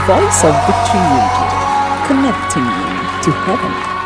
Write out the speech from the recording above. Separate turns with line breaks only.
Voice of Victory Radio, connecting you to heaven.